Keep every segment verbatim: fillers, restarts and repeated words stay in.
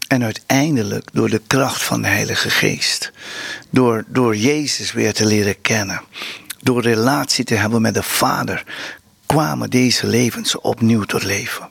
En uiteindelijk door de kracht van de Heilige Geest. Door, door Jezus weer te leren kennen. Door relatie te hebben met de Vader. Kwamen deze levens opnieuw tot leven.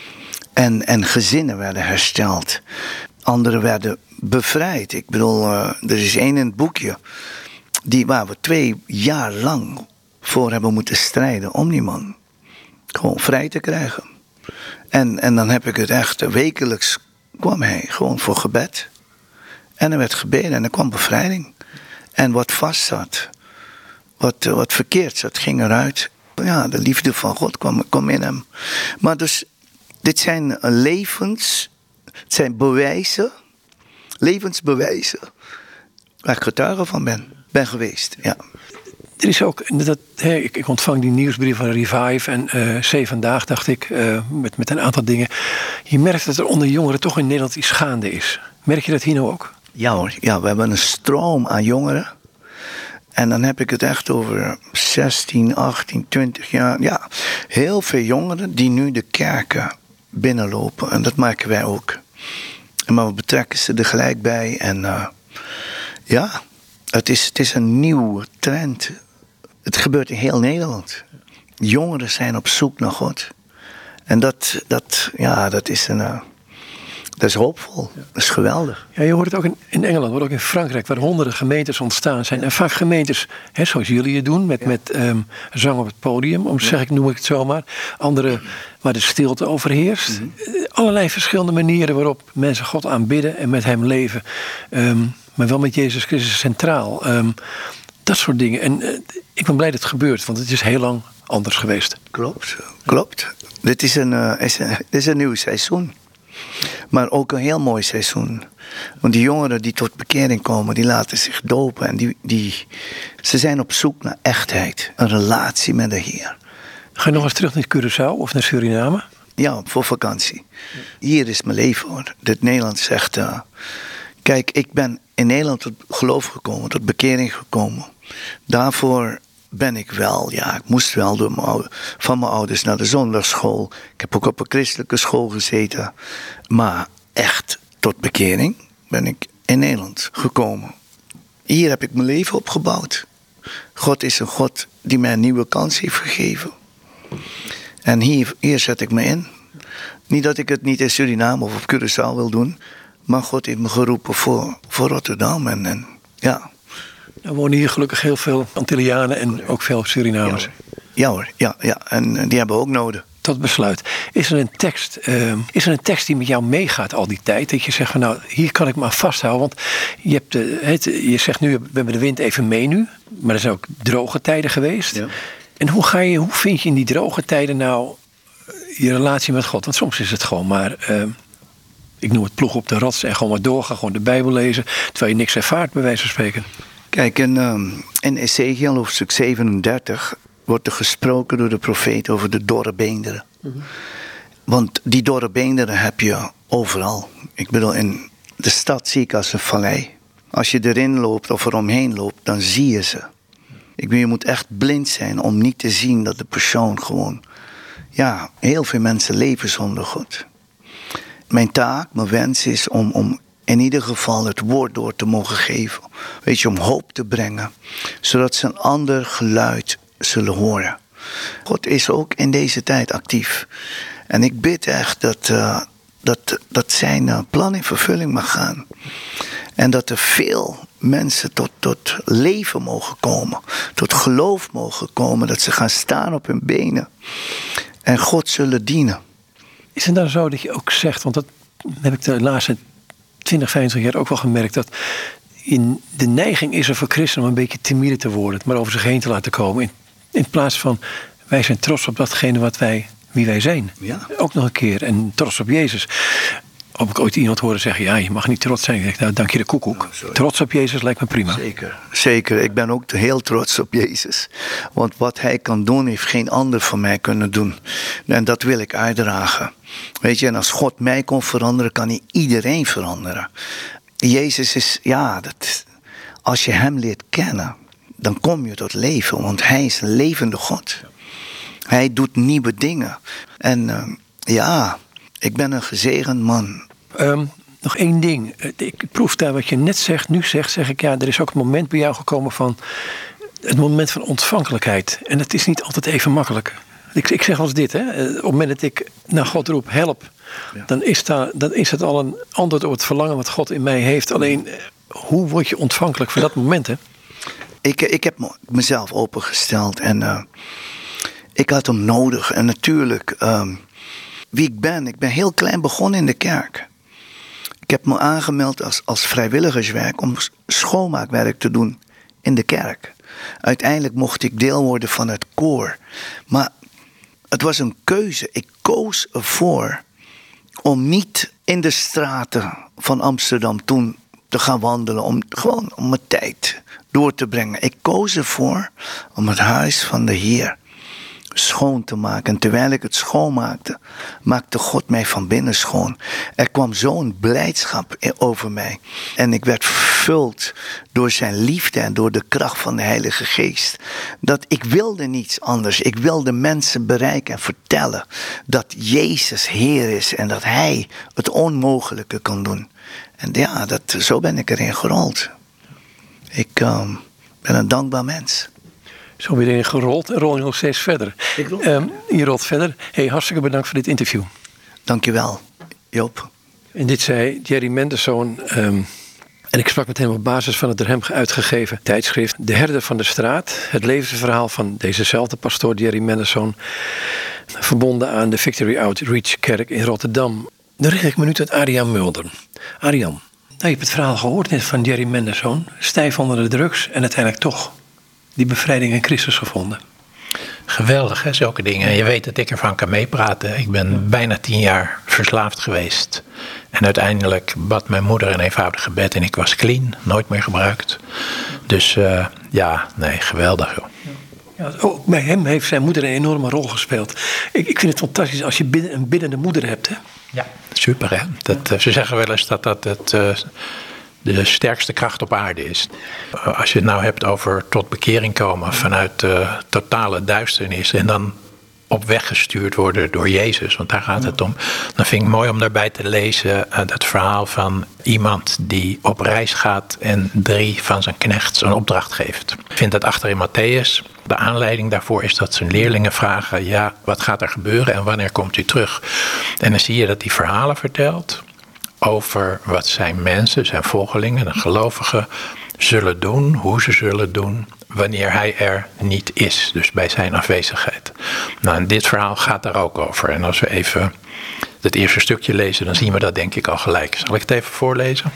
En, en gezinnen werden hersteld. Anderen werden bevrijd. Ik bedoel, uh, er is één in het boekje. Die, waar we twee jaar lang voor hebben moeten strijden om die man. Gewoon vrij te krijgen. En, en dan heb ik het echt, wekelijks kwam hij gewoon voor gebed. En er werd gebeden en er kwam bevrijding. En wat vast zat, wat, wat verkeerd zat, ging eruit. Ja, de liefde van God kwam, kwam in hem. Maar dus, dit zijn levens, het zijn bewijzen, levensbewijzen, waar ik getuige van ben, ben geweest, ja. Er is ook, dat, hè, ik, ik ontvang die nieuwsbrief van Revive en uh, Zee Vandaag, dacht ik, uh, met, met een aantal dingen. Je merkt dat er onder jongeren toch in Nederland iets gaande is. Merk je dat hier nou ook? Ja hoor, ja, we hebben een stroom aan jongeren. En dan heb ik het echt over zestien, achttien, twintig jaar. Ja, heel veel jongeren die nu de kerken binnenlopen. En dat maken wij ook. Maar we betrekken ze er gelijk bij. En uh, ja, het is, het is een nieuwe trend. Het gebeurt in heel Nederland. Jongeren zijn op zoek naar God. En dat, dat, ja, dat is een... Uh, Dat is hoopvol. Dat is geweldig. Ja, je hoort het ook in, in Engeland, maar ook in Frankrijk, waar honderden gemeentes ontstaan zijn. En vaak gemeentes, hè, zoals jullie het doen, met, ja. met um, zang op het podium, om ja. zeg ik, noem ik het zomaar. Andere waar de stilte overheerst. Mm-hmm. Allerlei verschillende manieren waarop mensen God aanbidden en met hem leven. Um, maar wel met Jezus Christus centraal. Um, dat soort dingen. En uh, ik ben blij dat het gebeurt, want het is heel lang anders geweest. Klopt, klopt. Dit is een, uh, is een, dit is een nieuw seizoen. Maar ook een heel mooi seizoen. Want die jongeren die tot bekering komen, die laten zich dopen. En die, die, ze zijn op zoek naar echtheid. Een relatie met de Heer. Ga je nog eens terug naar Curaçao of naar Suriname? Ja, voor vakantie. Hier is mijn leven hoor. Dit Nederland zegt... Uh, kijk, ik ben in Nederland tot geloof gekomen, tot bekering gekomen. Daarvoor ben ik wel, ja, ik moest wel door mijn oude, van mijn ouders naar de zondagsschool. Ik heb ook op een christelijke school gezeten. Maar echt tot bekering ben ik in Nederland gekomen. Hier heb ik mijn leven opgebouwd. God is een God die mij een nieuwe kans heeft gegeven. En hier, hier zet ik me in. Niet dat ik het niet in Suriname of op Curaçao wil doen. Maar God heeft me geroepen voor, voor Rotterdam. En, en ja... Er wonen hier gelukkig heel veel Antillianen en ook veel Surinamers. Ja hoor, ja, hoor. ja, ja. En die hebben we ook nodig. Tot besluit. Is er, een tekst, uh, is er een tekst die met jou meegaat al die tijd? Dat je zegt van nou, hier kan ik me aan vasthouden. Want je, hebt de, het, je zegt nu, we hebben de wind even mee nu. Maar er zijn ook droge tijden geweest. Ja. En hoe, ga je, hoe vind je in die droge tijden nou je relatie met God? Want soms is het gewoon maar... Uh, ik noem het ploeg op de rots en gewoon maar doorgaan. Gewoon de Bijbel lezen. Terwijl je niks ervaart bij wijze van spreken. Kijk, in, um, in Ezekiel hoofdstuk zevenendertig wordt er gesproken door de profeet over de dorre beenderen. Mm-hmm. Want die dorre beenderen heb je overal. Ik bedoel, in de stad zie ik als een vallei. Als je erin loopt of eromheen loopt, dan zie je ze. Ik bedoel, je moet echt blind zijn om niet te zien dat de persoon gewoon... Ja, heel veel mensen leven zonder God. Mijn taak, mijn wens is om... om in ieder geval het woord door te mogen geven. Weet je, om hoop te brengen. Zodat ze een ander geluid zullen horen. God is ook in deze tijd actief. En ik bid echt dat, uh, dat, dat zijn uh, plan in vervulling mag gaan. En dat er veel mensen tot, tot leven mogen komen. Tot geloof mogen komen. Dat ze gaan staan op hun benen. En God zullen dienen. Is het dan zo dat je ook zegt, want dat heb ik de laatste twintig, vijfentwintig jaar ook wel gemerkt, dat in de neiging is er voor christenen om een beetje timide te worden, het maar over zich heen te laten komen. In, in plaats van, wij zijn trots op datgene wat wij, wie wij zijn. Ja. Ook nog een keer. En trots op Jezus. Heb ik ooit iemand horen zeggen, ja, je mag niet trots zijn. Ik denk, nou, dank je de koekoek. Oh, trots op Jezus lijkt me prima. Zeker, zeker. Ik ben ook heel trots op Jezus. Want wat hij kan doen, heeft geen ander voor mij kunnen doen. En dat wil ik uitdragen. Weet je, en als God mij kon veranderen, kan hij iedereen veranderen. Jezus is, ja, dat, als je hem leert kennen, dan kom je tot leven. Want hij is een levende God. Hij doet nieuwe dingen. En uh, ja, ik ben een gezegend man. Um, Nog één ding. Ik proef daar wat je net zegt, nu zegt, zeg ik, ja, er is ook een moment bij jou gekomen van het moment van ontvankelijkheid. En het is niet altijd even makkelijk. Ik, ik zeg als dit, hè. Op het moment dat ik naar God roep, help, ja. dan, is daar, dan is het al een antwoord op het verlangen wat God in mij heeft. Alleen, hoe word je ontvankelijk voor dat moment, hè? Ik, ik heb mezelf opengesteld en uh, ik had hem nodig. En natuurlijk, um, wie ik ben, ik ben heel klein begonnen in de kerk. Ik heb me aangemeld als, als vrijwilligerswerk om schoonmaakwerk te doen in de kerk. Uiteindelijk mocht ik deel worden van het koor. Maar het was een keuze. Ik koos ervoor om niet in de straten van Amsterdam toen te gaan wandelen. Om gewoon om mijn tijd door te brengen. Ik koos ervoor om het huis van de Heer schoon te maken. En terwijl ik het schoonmaakte, maakte God mij van binnen schoon. Er kwam zo'n blijdschap over mij. En ik werd vervuld door zijn liefde en door de kracht van de Heilige Geest. Dat ik wilde niets anders. Ik wilde mensen bereiken en vertellen dat Jezus Heer is en dat Hij het onmogelijke kan doen. En ja, dat, zo ben ik erin gerold. Ik um, ben een dankbaar mens. Zo ben je erin gerold en rol je nog steeds verder. Ik rol. Um, je rolt verder. Hey, hartstikke bedankt voor dit interview. Dankjewel, Joop. En dit zei Jerry Mendelsohn. Um, en ik sprak met hem op basis van het door hem uitgegeven tijdschrift De Herder van de Straat. Het levensverhaal van dezezelfde pastoor Jerry Mendelsohn. Verbonden aan de Victory Outreach Kerk in Rotterdam. Dan richt ik me nu tot Arjan Mulder. Arjan, nou, je hebt het verhaal gehoord net van Jerry Mendelsohn. Stijf onder de drugs en uiteindelijk toch die bevrijding in Christus gevonden. Geweldig, hè, zulke dingen. Je weet dat ik ervan kan meepraten. Ik ben ja. bijna tien jaar verslaafd geweest. En uiteindelijk bad mijn moeder een eenvoudig gebed en ik was clean. Nooit meer gebruikt. Dus uh, ja, nee, geweldig joh. Ja, ook bij hem heeft zijn moeder een enorme rol gespeeld. Ik, ik vind het fantastisch als je bidden, een biddende moeder hebt. Hè? Ja, super hè. Dat, uh, ze zeggen wel eens dat dat het uh, de sterkste kracht op aarde is. Uh, als je het nou hebt over tot bekering komen vanuit uh, totale duisternis en dan op weg gestuurd worden door Jezus, want daar gaat het om. Dan vind ik mooi om daarbij te lezen uh, het verhaal van iemand die op reis gaat en drie van zijn knechts een opdracht geeft. Ik vind dat achter in Matthäus. De aanleiding daarvoor is dat zijn leerlingen vragen, ja, wat gaat er gebeuren en wanneer komt u terug? En dan zie je dat hij verhalen vertelt over wat zijn mensen, zijn volgelingen, de gelovigen, zullen doen, hoe ze zullen doen, wanneer hij er niet is, dus bij zijn afwezigheid. Nou, en dit verhaal gaat daar ook over. En als we even het eerste stukje lezen, dan zien we dat denk ik al gelijk. Zal ik het even voorlezen?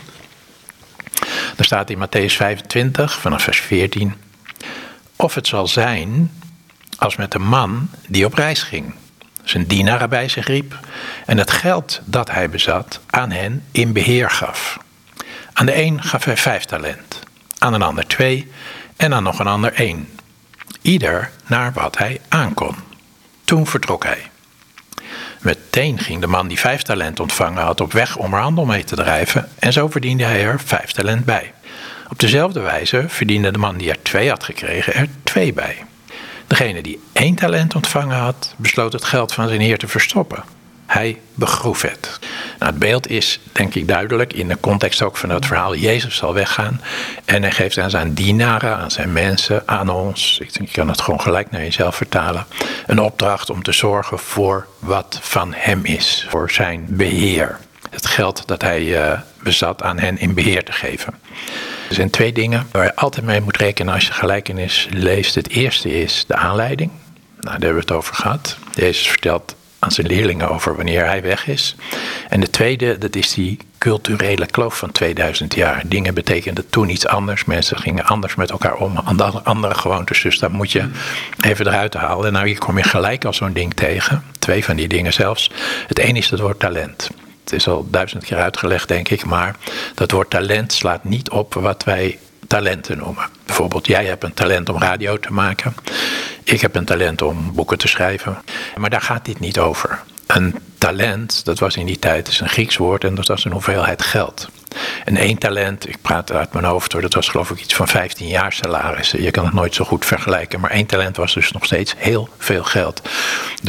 Er staat in Matthäus vijfentwintig, vanaf vers veertien. Of het zal zijn als met een man die op reis ging, zijn dienaren bij zich riep en het geld dat hij bezat aan hen in beheer gaf. Aan de een gaf hij vijf talent, aan een ander twee en aan nog een ander één. Ieder naar wat hij aankon. Toen vertrok hij. Meteen ging de man die vijf talent ontvangen had op weg om er handel mee te drijven en zo verdiende hij er vijf talent bij. Op dezelfde wijze verdiende de man die er twee had gekregen er twee bij. Degene die één talent ontvangen had, besloot het geld van zijn heer te verstoppen. Hij begroef het. Nou, het beeld is, denk ik, duidelijk in de context ook van het verhaal. Jezus zal weggaan en hij geeft aan zijn dienaren, aan zijn mensen, aan ons, ik denk, je kan het gewoon gelijk naar jezelf vertalen, een opdracht om te zorgen voor wat van hem is, voor zijn beheer. Het geld dat hij uh, bezat aan hen in beheer te geven. Er zijn twee dingen waar je altijd mee moet rekenen als je gelijkenis leest. Het eerste is de aanleiding. Nou, daar hebben we het over gehad. Jezus vertelt aan zijn leerlingen over wanneer hij weg is. En de tweede, dat is die culturele kloof van tweeduizend jaar. Dingen betekenden toen iets anders. Mensen gingen anders met elkaar om. Andere gewoontes. Dus dat moet je even eruit halen. En nou, hier kom je gelijk al zo'n ding tegen. Twee van die dingen zelfs. Het ene is het woord talent. Het is al duizend keer uitgelegd, denk ik. Maar dat woord talent slaat niet op wat wij talenten noemen. Bijvoorbeeld, jij hebt een talent om radio te maken. Ik heb een talent om boeken te schrijven. Maar daar gaat dit niet over. Een talent, dat was in die tijd, is een Grieks woord en dat was een hoeveelheid geld. En één talent, ik praat uit mijn hoofd hoor, dat was geloof ik iets van vijftien jaar salarissen. Je kan het nooit zo goed vergelijken, maar één talent was dus nog steeds heel veel geld. Dus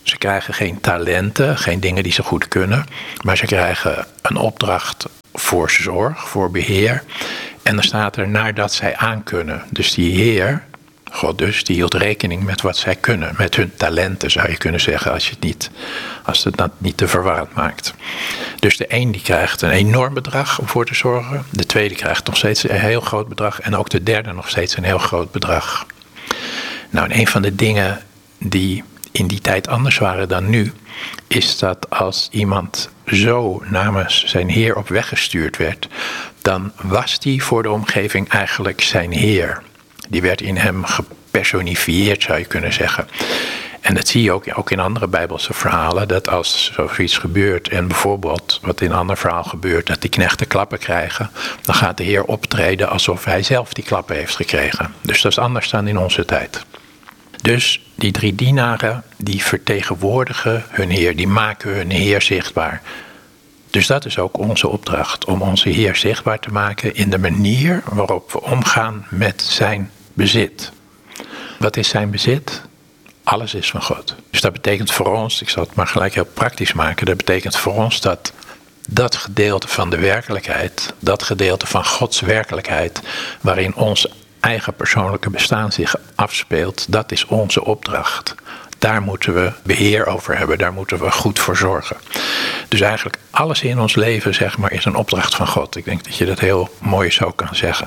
Ze krijgen geen talenten, geen dingen die ze goed kunnen. Maar ze krijgen een opdracht voor zorg, voor beheer. En dan staat er nadat zij aankunnen. Dus die Heer, God dus, die hield rekening met wat zij kunnen. Met hun talenten zou je kunnen zeggen, als je het niet, als het dat niet te verwarrend maakt. Dus de een die krijgt een enorm bedrag om voor te zorgen. De tweede krijgt nog steeds een heel groot bedrag. En ook de derde nog steeds een heel groot bedrag. Nou, en een van de dingen die in die tijd anders waren dan nu, is dat als iemand zo namens zijn Heer op weg gestuurd werd, dan was die voor de omgeving eigenlijk zijn Heer. Die werd in hem gepersonifieerd, zou je kunnen zeggen. En dat zie je ook, ook in andere Bijbelse verhalen, dat als zoiets gebeurt en bijvoorbeeld wat in een ander verhaal gebeurt, dat die knechten klappen krijgen, dan gaat de Heer optreden alsof hij zelf die klappen heeft gekregen. Dus dat is anders dan in onze tijd. Dus die drie dienaren, die vertegenwoordigen hun Heer, die maken hun Heer zichtbaar. Dus dat is ook onze opdracht, om onze Heer zichtbaar te maken in de manier waarop we omgaan met zijn bezit. Wat is zijn bezit? Alles is van God. Dus dat betekent voor ons, ik zal het maar gelijk heel praktisch maken, dat betekent voor ons dat dat gedeelte van de werkelijkheid, dat gedeelte van Gods werkelijkheid, waarin ons eigen persoonlijke bestaan zich afspeelt, dat is onze opdracht. Daar moeten we beheer over hebben, daar moeten we goed voor zorgen. Dus eigenlijk alles in ons leven, zeg maar, is een opdracht van God. Ik denk dat je dat heel mooi zo kan zeggen.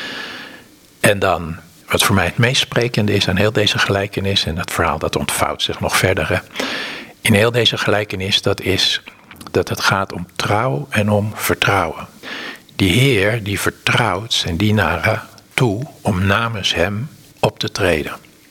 En dan, wat voor mij het meest sprekende is aan heel deze gelijkenis, en dat verhaal dat ontvouwt zich nog verder, hè. In heel deze gelijkenis, dat is dat het gaat om trouw en om vertrouwen. Die Heer, die vertrouwt zijn dienaren toe om namens hem op te treden.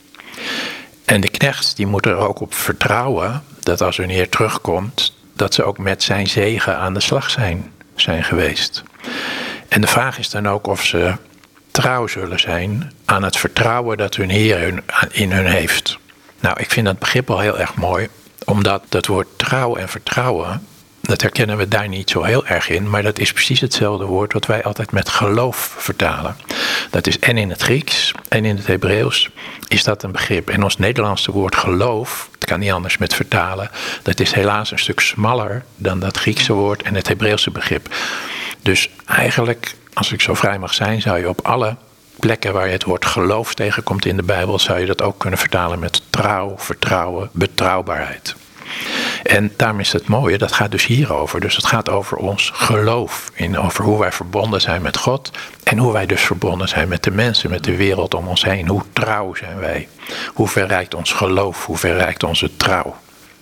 En de knechts die moeten er ook op vertrouwen dat als hun Heer terugkomt, dat ze ook met zijn zegen aan de slag zijn, zijn geweest. En de vraag is dan ook of ze trouw zullen zijn aan het vertrouwen dat hun Heer hun, in hun heeft. Nou, ik vind dat begrip al heel erg mooi, omdat dat woord trouw en vertrouwen, dat herkennen we daar niet zo heel erg in, maar dat is precies hetzelfde woord wat wij altijd met geloof vertalen. Dat is en in het Grieks en in het Hebreeuws is dat een begrip. En ons Nederlandse woord geloof, het kan niet anders met vertalen, dat is helaas een stuk smaller dan dat Griekse woord en het Hebreeuwse begrip. Dus eigenlijk, als ik zo vrij mag zijn, zou je op alle plekken waar je het woord geloof tegenkomt in de Bijbel, zou je dat ook kunnen vertalen met trouw, vertrouwen, betrouwbaarheid. En daarom is het mooie, dat gaat dus hierover. Dus het gaat over ons geloof. In, over hoe wij verbonden zijn met God. En hoe wij dus verbonden zijn met de mensen, met de wereld om ons heen. Hoe trouw zijn wij? Hoe ver reikt ons geloof? Hoe ver reikt onze trouw?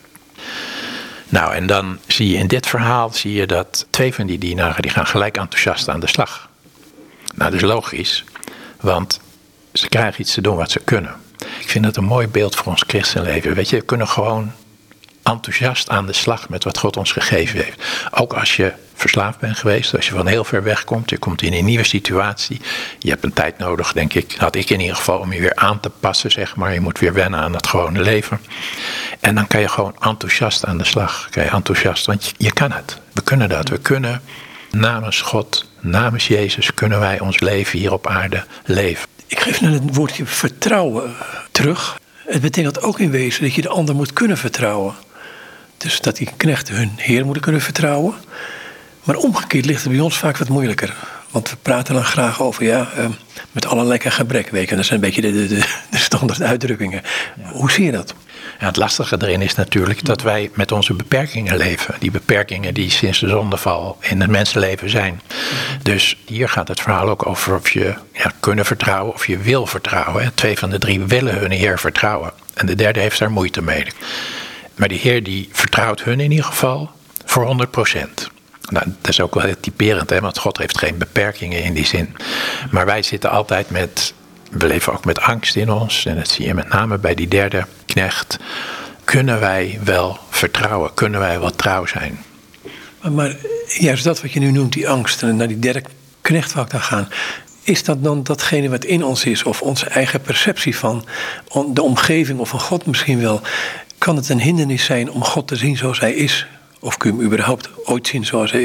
Nou, en dan zie je in dit verhaal zie je dat twee van die dienaren, die gaan gelijk enthousiast aan de slag. Nou, dat is logisch. Want ze krijgen iets te doen wat ze kunnen. Ik vind dat een mooi beeld voor ons christenleven. Weet je, we kunnen gewoon enthousiast aan de slag met wat God ons gegeven heeft. Ook als je verslaafd bent geweest, als je van heel ver weg komt, je komt in een nieuwe situatie. Je hebt een tijd nodig, denk ik, had ik in ieder geval, om je weer aan te passen, zeg maar. Je moet weer wennen aan het gewone leven. En dan kan je gewoon enthousiast aan de slag. Kan je enthousiast, want je, je kan het. We kunnen dat. We kunnen namens God, namens Jezus, kunnen wij ons leven hier op aarde leven. Ik geef net het woordje vertrouwen terug. Het betekent ook in wezen dat je de ander moet kunnen vertrouwen. Dus dat die knechten hun Heer moeten kunnen vertrouwen. Maar omgekeerd ligt het bij ons vaak wat moeilijker. Want we praten dan graag over, ja, uh, met allerlei gebrek. Weet je, dat zijn een beetje de, de, de standaard uitdrukkingen. Ja. Hoe zie je dat? Ja, het lastige erin is natuurlijk dat wij met onze beperkingen leven. Die beperkingen die sinds de zondeval in het mensenleven zijn. Dus hier gaat het verhaal ook over of je ja, kunnen vertrouwen of je wil vertrouwen. Hè. Twee van de drie willen hun Heer vertrouwen. En de derde heeft daar moeite mee. Maar die Heer die vertrouwt hun in ieder geval voor honderd procent. Nou, dat is ook wel heel typerend, hè, want God heeft geen beperkingen in die zin. Maar wij zitten altijd met, we leven ook met angst in ons. En dat zie je met name bij die derde knecht. Kunnen wij wel vertrouwen? Kunnen wij wel trouw zijn? Maar, maar juist dat wat je nu noemt, die angst, en naar die derde knecht wou ik dan gaan. Is dat dan datgene wat in ons is, of onze eigen perceptie van de omgeving of van God misschien wel? Kan het een hindernis zijn om God te zien zoals hij is? Of kun je hem überhaupt ooit zien zoals hij is?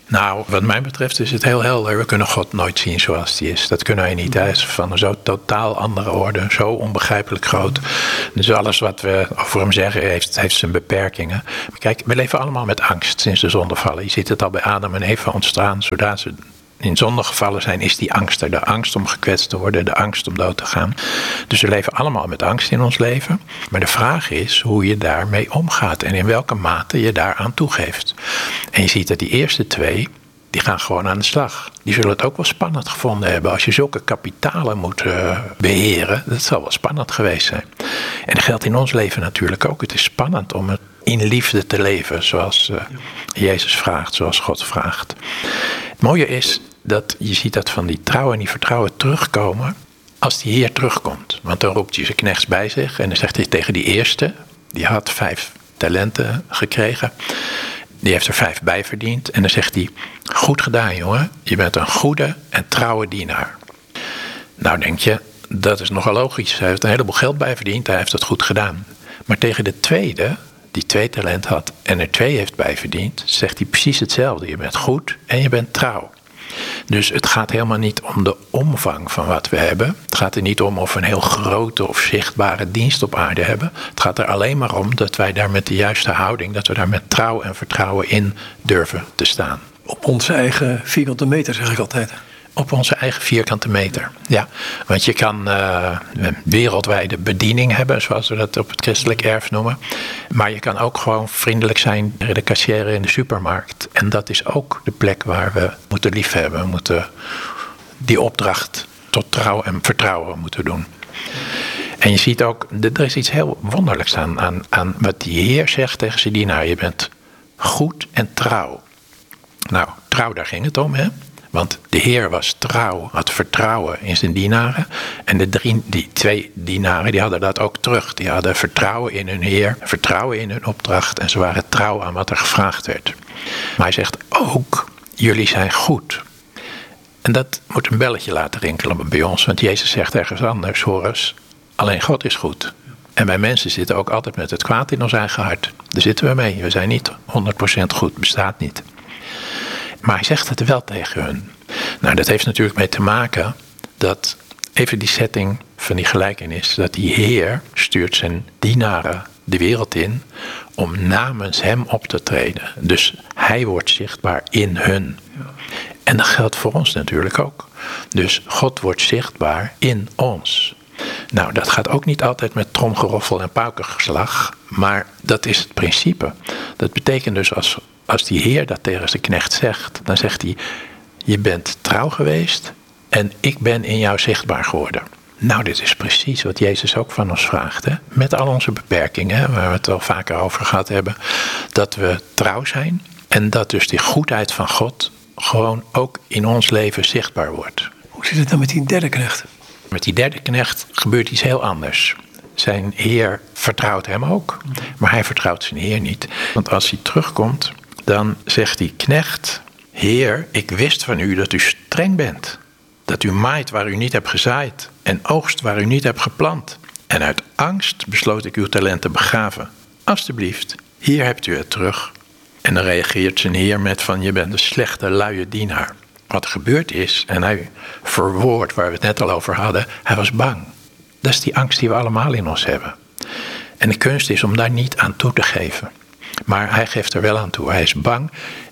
Nou, wat mij betreft is het heel helder. We kunnen God nooit zien zoals hij is. Dat kunnen wij niet. Hij is van een zo totaal andere orde. Zo onbegrijpelijk groot. Dus alles wat we over hem zeggen heeft, heeft zijn beperkingen. Maar kijk, we leven allemaal met angst sinds de zonde vallen. Je ziet het al bij Adam en Eva ontstaan. Zodra ze in zonde gevallen zijn, is die angst er. De angst om gekwetst te worden. De angst om dood te gaan. Dus we leven allemaal met angst in ons leven. Maar de vraag is hoe je daarmee omgaat. En in welke mate je daaraan toegeeft. En je ziet dat die eerste twee, die gaan gewoon aan de slag. Die zullen het ook wel spannend gevonden hebben. Als je zulke kapitalen moet uh, beheren, dat zal wel spannend geweest zijn. En dat geldt in ons leven natuurlijk ook. Het is spannend om het in liefde te leven, zoals uh, Jezus vraagt, zoals God vraagt. Het mooie is dat je ziet dat van die trouw en die vertrouwen terugkomen als die Heer terugkomt. Want dan roept hij zijn knechts bij zich en dan zegt hij tegen die eerste, die had vijf talenten gekregen. Die heeft er vijf bij verdiend. En dan zegt hij, goed gedaan jongen, je bent een goede en trouwe dienaar. Nou denk je, dat is nogal logisch. Hij heeft een heleboel geld bij verdiend, hij heeft het goed gedaan. Maar tegen de tweede, die twee talent had en er twee heeft bij verdiend, zegt hij precies hetzelfde. Je bent goed en je bent trouw. Dus het gaat helemaal niet om de omvang van wat we hebben. Het gaat er niet om of we een heel grote of zichtbare dienst op aarde hebben. Het gaat er alleen maar om dat wij daar met de juiste houding, dat we daar met trouw en vertrouwen in durven te staan. Op onze eigen vierkante meter, zeg ik altijd. Op onze eigen vierkante meter, ja. Want je kan uh, een wereldwijde bediening hebben, zoals we dat op het christelijk erf noemen. Maar je kan ook gewoon vriendelijk zijn bij de kassière in de supermarkt. En dat is ook de plek waar we moeten liefhebben. We moeten die opdracht tot trouw en vertrouwen moeten doen. En je ziet ook, er is iets heel wonderlijks aan, aan, aan wat die Heer zegt tegen zijn dienaar. Je bent goed en trouw. Nou, trouw, daar ging het om, hè. Want de Heer was trouw, had vertrouwen in zijn dienaren. En de drie, die twee dienaren die hadden dat ook terug. Die hadden vertrouwen in hun Heer, vertrouwen in hun opdracht. En ze waren trouw aan wat er gevraagd werd. Maar hij zegt ook, jullie zijn goed. En dat moet een belletje laten rinkelen bij ons. Want Jezus zegt ergens anders, hoor eens, alleen God is goed. En wij mensen zitten ook altijd met het kwaad in ons eigen hart. Daar zitten we mee. We zijn niet honderd procent goed, bestaat niet. Maar hij zegt het wel tegen hun. Nou, dat heeft natuurlijk mee te maken dat, even die setting van die gelijkenis, dat die Heer stuurt zijn dienaren de wereld in om namens hem op te treden. Dus hij wordt zichtbaar in hun. En dat geldt voor ons natuurlijk ook. Dus God wordt zichtbaar in ons. Nou, dat gaat ook niet altijd met tromgeroffel en paukengeslag, maar dat is het principe. Dat betekent dus als, als die Heer dat tegen zijn knecht zegt, dan zegt hij, je bent trouw geweest en ik ben in jou zichtbaar geworden. Nou, dit is precies wat Jezus ook van ons vraagt. Hè? Met al onze beperkingen, hè, waar we het al vaker over gehad hebben. Dat we trouw zijn en dat dus die goedheid van God gewoon ook in ons leven zichtbaar wordt. Hoe zit het dan met die derde knecht? Met die derde knecht gebeurt iets heel anders. Zijn Heer vertrouwt hem ook, maar hij vertrouwt zijn Heer niet. Want als hij terugkomt, dan zegt die knecht, Heer, ik wist van u dat u streng bent. Dat u maait waar u niet hebt gezaaid en oogst waar u niet hebt geplant. En uit angst besloot ik uw talent te begraven. Alsjeblieft, hier hebt u het terug. En dan reageert zijn Heer met van, je bent een slechte, luie dienaar. Wat er gebeurd is, en hij verwoordt waar we het net al over hadden, hij was bang. Dat is die angst die we allemaal in ons hebben. En de kunst is om daar niet aan toe te geven. Maar hij geeft er wel aan toe. Hij is bang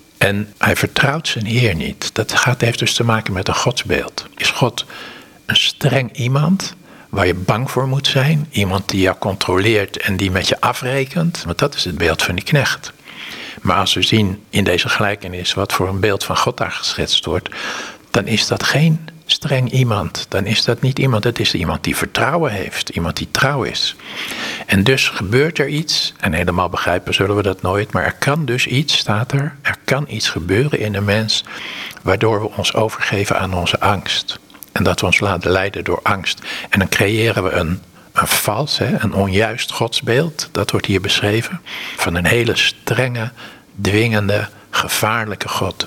en hij vertrouwt zijn Heer niet. Dat gaat, heeft dus te maken met een godsbeeld. Is God een streng iemand waar je bang voor moet zijn? Iemand die jou controleert en die met je afrekent? Want dat is het beeld van die knecht. Maar als we zien in deze gelijkenis wat voor een beeld van God daar geschetst wordt, dan is dat geen streng iemand. Dan is dat niet iemand, het is iemand die vertrouwen heeft, iemand die trouw is. En dus gebeurt er iets, en helemaal begrijpen zullen we dat nooit, maar er kan dus iets, staat er, er kan iets gebeuren in een mens, waardoor we ons overgeven aan onze angst. En dat we ons laten leiden door angst. En dan creëren we een Een vals, hè, een onjuist godsbeeld, dat wordt hier beschreven, van een hele strenge, dwingende, gevaarlijke God.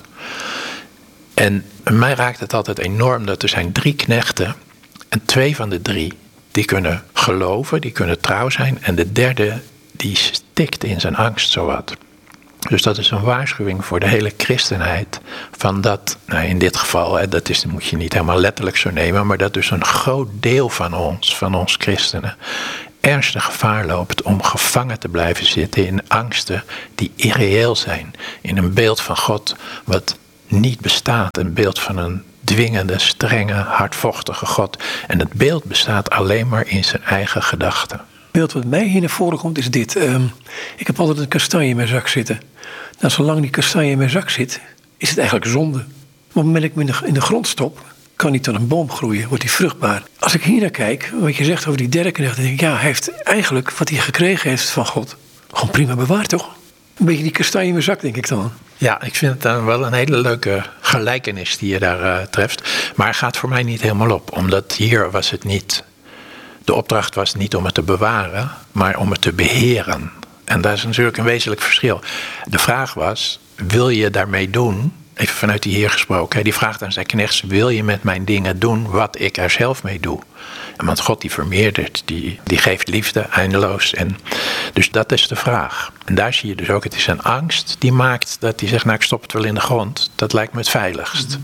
En mij raakt het altijd enorm dat er zijn drie knechten en twee van de drie, die kunnen geloven, die kunnen trouw zijn en de derde, die stikt in zijn angst zowat. Dus dat is een waarschuwing voor de hele christenheid. Van dat, nou in dit geval, hè, dat is, moet je niet helemaal letterlijk zo nemen. Maar dat dus een groot deel van ons, van ons christenen, ernstig gevaar loopt om gevangen te blijven zitten in angsten die irreëel zijn. In een beeld van God wat niet bestaat. Een beeld van een dwingende, strenge, hardvochtige God. En dat beeld bestaat alleen maar in zijn eigen gedachten. Het beeld wat mij hier naar voren komt is dit. Um, ik heb altijd een kastanje in mijn zak zitten. Nou, zolang die kastanje in mijn zak zit, is het eigenlijk zonde. Maar op het moment dat ik hem in de, in de grond stop, kan hij tot een boom groeien, wordt hij vruchtbaar. Als ik hier naar kijk, wat je zegt over die derken, dan denk ik, ja, hij heeft eigenlijk wat hij gekregen heeft van God gewoon prima bewaard, toch? Een beetje die kastanje in mijn zak, denk ik dan. Ja, ik vind het dan wel een hele leuke gelijkenis die je daar uh, treft. Maar het gaat voor mij niet helemaal op. Omdat hier was het niet... De opdracht was niet om het te bewaren, maar om het te beheren. En daar is natuurlijk een wezenlijk verschil. De vraag was, wil je daarmee doen... Even vanuit die Heer gesproken. Die vraagt aan zijn knechts, wil je met mijn dingen doen wat ik er zelf mee doe? En want God die vermeerdert, die, die geeft liefde eindeloos. En dus dat is de vraag. En daar zie je dus ook, het is een angst die maakt dat hij zegt, nou ik stop het wel in de grond. Dat lijkt me het veiligst.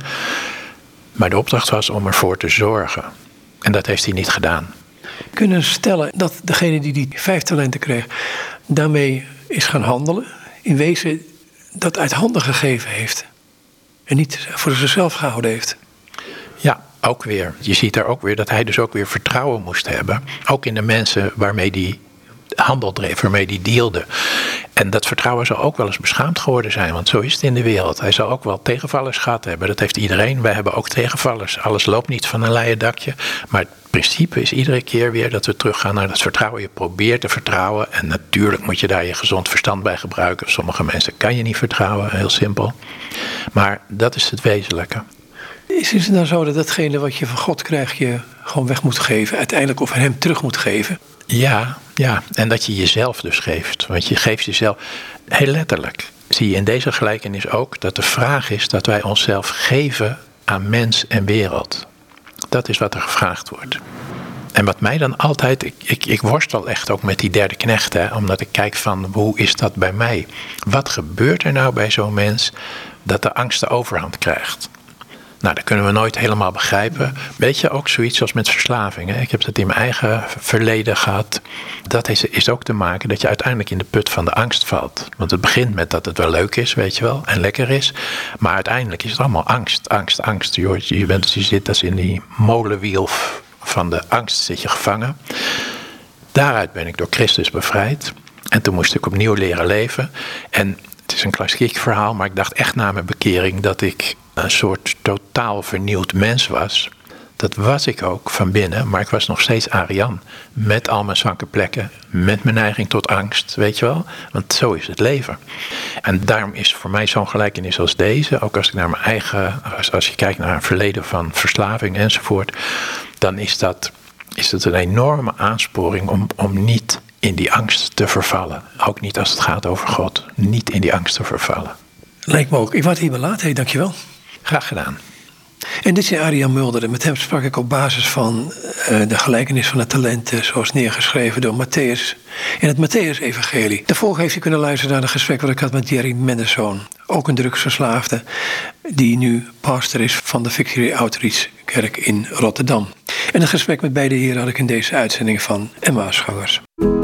Maar de opdracht was om ervoor te zorgen. En dat heeft hij niet gedaan. Kunnen we stellen dat degene die die vijf talenten kreeg, daarmee is gaan handelen? In wezen dat uit handen gegeven heeft? En niet voor zichzelf gehouden heeft. Ja, ook weer. Je ziet daar ook weer dat hij dus ook weer vertrouwen moest hebben. Ook in de mensen waarmee hij handel dreef, waarmee hij dealde. En dat vertrouwen zal ook wel eens beschaamd geworden zijn. Want zo is het in de wereld. Hij zal ook wel tegenvallers gehad hebben. Dat heeft iedereen. Wij hebben ook tegenvallers. Alles loopt niet van een leien dakje. Maar het principe is iedere keer weer dat we teruggaan naar dat vertrouwen. Je probeert te vertrouwen. En natuurlijk moet je daar je gezond verstand bij gebruiken. Sommige mensen kan je niet vertrouwen. Heel simpel. Maar dat is het wezenlijke. Is het nou zo dat datgene wat je van God krijgt je gewoon weg moet geven? Uiteindelijk of hem terug moet geven? Ja, ja, en dat je jezelf dus geeft. Want je geeft jezelf, heel letterlijk, zie je in deze gelijkenis ook dat de vraag is dat wij onszelf geven aan mens en wereld. Dat is wat er gevraagd wordt. En wat mij dan altijd, ik, ik, ik worstel echt ook met die derde knecht, hè, omdat ik kijk van hoe is dat bij mij? Wat gebeurt er nou bij zo'n mens dat de angst de overhand krijgt? Nou, dat kunnen we nooit helemaal begrijpen. Weet je, ook zoiets als met verslaving. Hè? Ik heb dat in mijn eigen verleden gehad. Dat is, is ook te maken dat je uiteindelijk in de put van de angst valt. Want het begint met dat het wel leuk is, weet je wel, en lekker is. Maar uiteindelijk is het allemaal angst, angst, angst. Je, je, bent, je zit als in die molenwiel van de angst zit je gevangen. Daaruit ben ik door Christus bevrijd. En toen moest ik opnieuw leren leven. En het is een klassiek verhaal, maar ik dacht echt na mijn bekering dat ik een soort totaal vernieuwd mens was. Dat was ik ook van binnen, maar ik was nog steeds Arian. Met al mijn zwakke plekken, met mijn neiging tot angst, weet je wel. Want zo is het leven. En daarom is voor mij zo'n gelijkenis als deze, ook als ik naar mijn eigen, als, als je kijkt naar een verleden van verslaving enzovoort, dan is dat, is dat een enorme aansporing om, om niet in die angst te vervallen. Ook niet als het gaat over God. Niet in die angst te vervallen. Lijkt me ook. Ik word hierbij laat. Hey, dankjewel. Graag gedaan. En dit is Arian Mulder. En met hem sprak ik op basis van uh, de gelijkenis van de talenten, zoals neergeschreven door Matthäus in het Matthäus-evangelie. Daarvoor heeft u kunnen luisteren naar een gesprek wat ik had met Jerry Mendelsohn. Ook een drugsverslaafde, die nu pastor is van de Victory Outreach Kerk in Rotterdam. En een gesprek met beide heren had ik in deze uitzending van Emmausgangers.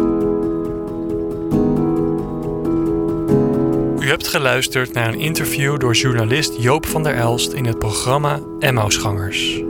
U hebt geluisterd naar een interview door journalist Joop van der Elst in het programma Emmausgangers.